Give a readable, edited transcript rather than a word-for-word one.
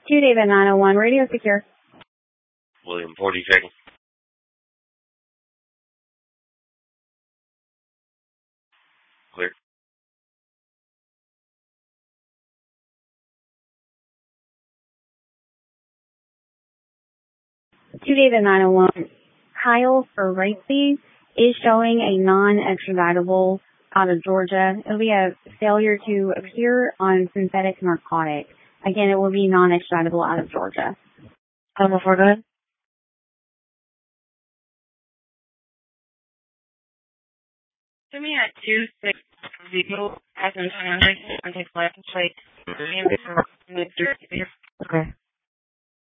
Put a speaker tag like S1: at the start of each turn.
S1: 2 David 901, radio secure.
S2: William 40 checking. Clear.
S1: 2 David 901, Kyle for Rightsy is showing a non-extraditable out of Georgia. It'll be a failure to appear on synthetic narcotics. Again, it will be non-extraditable out of Georgia.
S3: Before good.
S4: To me at 26 as an take license plate.
S3: Okay.